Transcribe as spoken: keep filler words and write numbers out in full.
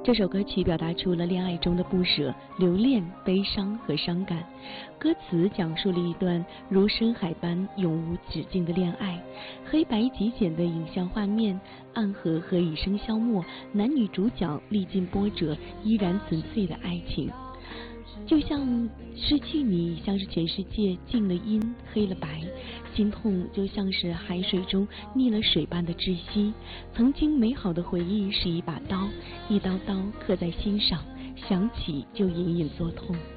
这首歌曲表达出了恋爱中的不舍、留恋、悲伤和伤感。歌词讲述了一段如深海般永无止境的恋爱，黑白极简的影像画面，暗合和一生消磨，男女主角历尽波折依然纯粹的爱情。就像失去你，像是全世界静了音，黑了白，心痛就像是海水中溺了水般的窒息。曾经美好的回忆是一把刀，一刀刀刻在心上，想起就隐隐作痛。